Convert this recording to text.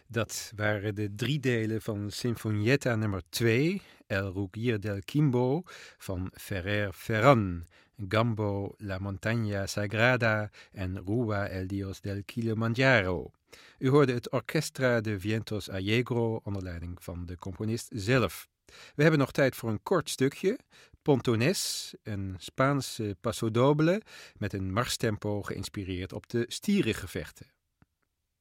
Dat waren de 3 delen van Sinfonietta nummer 2, El Rugir del Quimbo, van Ferrer Ferran, Gambo, La Montaña Sagrada en Rua el Dios del Kilimanjaro. U hoorde het Orchestra de Vientos Allegro onder leiding van de componist zelf. We hebben nog tijd voor een kort stukje. Pontones, een Spaanse pasodoble met een marstempo geïnspireerd op de stierengevechten.